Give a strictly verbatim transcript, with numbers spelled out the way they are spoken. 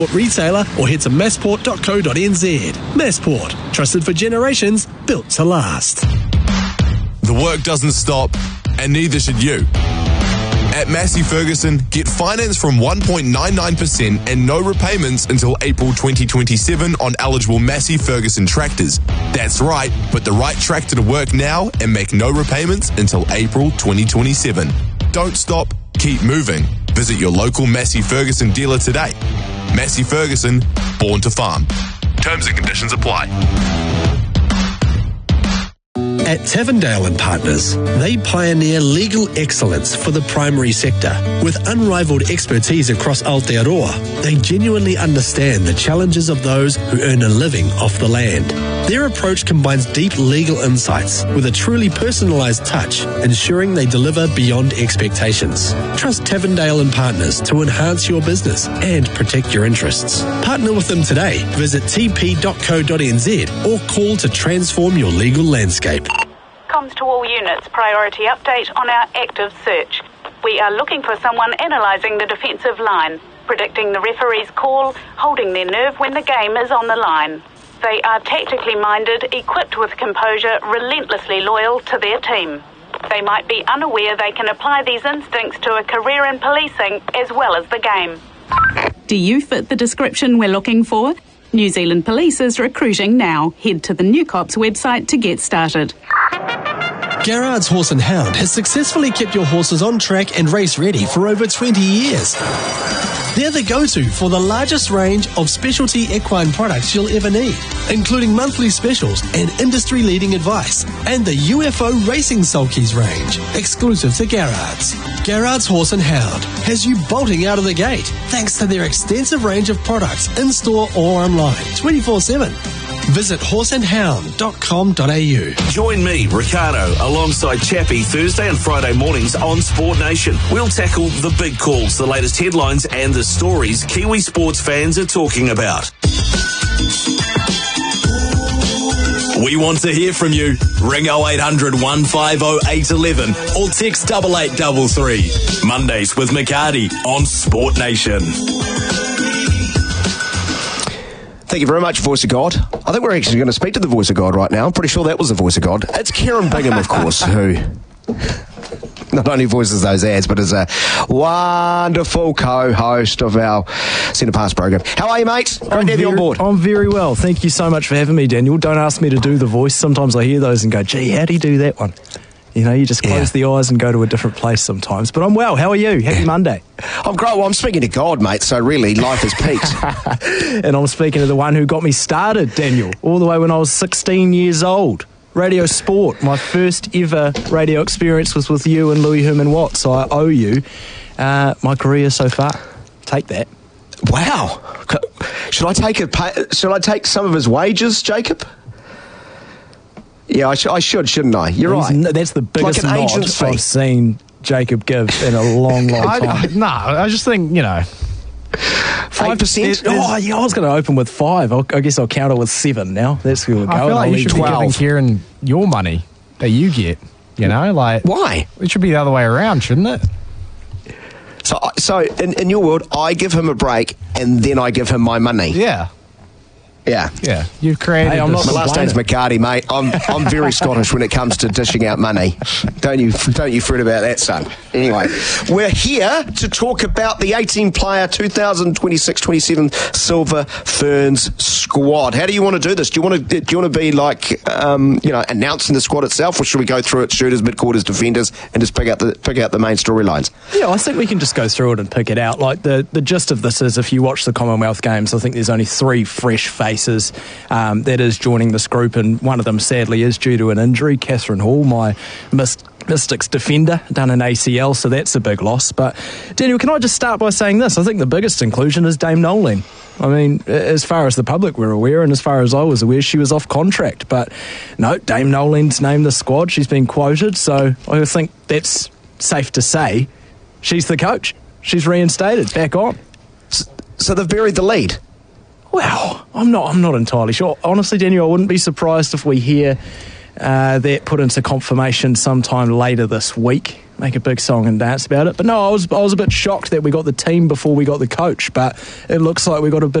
retailer or head to massport dot co dot n z. Massport, trusted for generations, built to last. The work doesn't stop, and neither should you. At Massey Ferguson, get finance from one point nine nine percent and no repayments until April twenty twenty-seven on eligible Massey Ferguson tractors. That's right, put the right tractor to work now and make no repayments until April twenty twenty-seven. Don't stop, keep moving. Visit your local Massey Ferguson dealer today. Massey Ferguson, born to farm. Terms and conditions apply. At Tavendale and Partners, they pioneer legal excellence for the primary sector. With unrivaled expertise across Aotearoa, they genuinely understand the challenges of those who earn a living off the land. Their approach combines deep legal insights with a truly personalised touch, ensuring they deliver beyond expectations. Trust Tavendale and Partners to enhance your business and protect your interests. Partner with them today. Visit t p dot co dot n z or call to transform your legal landscape. Comms to all units, priority update on our active search. We are looking for someone analysing the defensive line, predicting the referee's call, holding their nerve when the game is on the line. They are tactically minded, equipped with composure, relentlessly loyal to their team. They might be unaware they can apply these instincts to a career in policing as well as the game. Do you fit the description we're looking for? New Zealand Police is recruiting now. Head to the New Cops website to get started. Garrard's Horse and Hound has successfully kept your horses on track and race ready for over twenty years. They're the go-to for the largest range of specialty equine products you'll ever need, including monthly specials and industry-leading advice, and the U F O Racing Sulkies range, exclusive to Garrard's. Garrard's Horse and Hound has you bolting out of the gate thanks to their extensive range of products in-store or online, twenty-four seven. Visit horse and hound dot com dot a u. Join me, Ricardo, alongside Chappie Thursday and Friday mornings on Sport Nation. We'll tackle the big calls, the latest headlines and the stories Kiwi sports fans are talking about. We want to hear from you. Ring oh eight hundred, one five oh, eight one one or text double eight double three. Mondays with McCarty on Sport Nation. Thank you very much, Voice of God. I think we're actually going to speak to the Voice of God right now. I'm pretty sure that was the Voice of God. It's Kieran Bingham, of course, who not only voices those ads, but is a wonderful co-host of our Centre Pass program. How are you, mate? Great I'm to have you on board. I'm very well. Thank you so much for having me, Daniel. Don't ask me to do the voice. Sometimes I hear those and go, gee, how do you do that one? You know, you just close yeah. the eyes and go to a different place sometimes. But I'm well. How are you? Happy Monday. I'm great. Well, I'm speaking to God, mate, so really life has peaked. And I'm speaking to the one who got me started, Daniel, all the way when I was sixteen years old. Radio Sport. My first ever radio experience was with you and Louis Herman Watt, so I owe you uh, my career so far. Take that. Wow. Should I take a pay, should I take some of his wages, Jacob? Yeah, I, sh- I should, shouldn't I? You're He's right. N- that's the biggest like nod I've seen Jacob give in a long, long time. I, I, no, I just think, you know... Five percent? Oh, yeah, I was going to open with five. I'll, I guess I'll count it with seven now. That's where we're going. I feel like I'll you should twelve. be giving Kieran your money that you get, you know? like Why? It should be the other way around, shouldn't it? So, so in, in your world, I give him a break and then I give him my money. Yeah. Yeah. Yeah. You've created Hey, I'm this. not My last name's McCarty, mate. I'm I'm very Scottish when it comes to dishing out money. Don't you don't you fret about that, son. Anyway, we're here to talk about the eighteen-player twenty twenty-six twenty-seven Silver Ferns squad. How do you want to do this? Do you want to do you want to be like um, you know announcing the squad itself, or should we go through it, shooters, midquarters, defenders, and just pick out the pick out the main storylines? Yeah, I think we can just go through it and pick it out. Like the the gist of this is, if you watch the Commonwealth Games, I think there's only three fresh faces Um, that is joining this group, and one of them sadly is due to an injury. Catherine Hall, my Myst- Mystics defender, done an A C L, so that's a big loss. But Daniel, can I just start by saying this? I think the biggest inclusion is Dame Noeline. I mean, as far as the public were aware, and as far as I was aware, she was off contract. But no, Dame Noeline's named the squad. She's been quoted, so I think that's safe to say she's the coach. She's reinstated, back on. So they've buried the lead. Well, I'm not. I'm not entirely sure. Honestly, Daniel, I wouldn't be surprised if we hear uh, that put into confirmation sometime later this week. make a big song and dance about it. But no, I was I was a bit shocked that we got the team before we got the coach. But it looks like we got a bit